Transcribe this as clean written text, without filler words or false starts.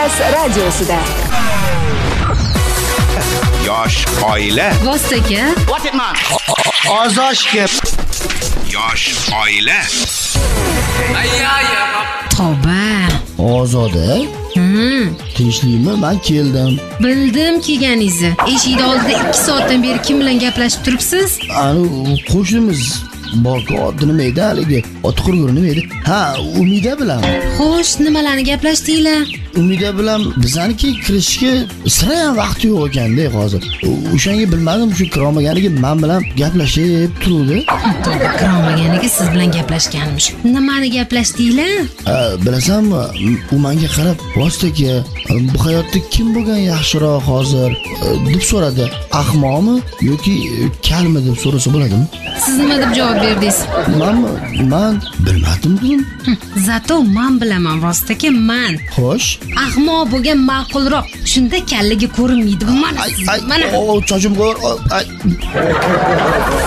Express radiosida. Yosh oila. Vostoka. What it man? Ozoshga. Yosh oila. Tavba. Ozoda. Tinchlikmi? Men keldim. Bildim kelganingizni. Eshik oldida 2 soatdan beri kim bilan gaplashib turibsiz? Ani qo'shnimiz borku, nima edi haligi? Otqurgur nima edi? Ha, Umida bilan. Xo'sh, nimalarni gaplashdinglar? Umida bilan bizaniki kirishga sira ham vaqti yo'q ekanda hozir. O'shanga bilmadim, shu kirolmaganiga men bilan gaplashib turdi. To'g'ri, kirolmaganiga siz bilan gaplashganmish. Nimani gaplashdinglar? Bilasanmi, u menga qarab, "Vostoka, bu hayotda kim bo'lgan yaxshiroq hozir?" deb so'radi. Ahmoqmi yoki kalmi deb so'rasa bo'ladimi? Siz nima deb javob berdingiz? Men bilmadim dedim. Zato men bilaman, Vostoka, men. Xo'sh. Ahmoq bo'lgan ma'qulroq. Shunda kallaga ko'rinmaydi. Mana, Chochim qo'y.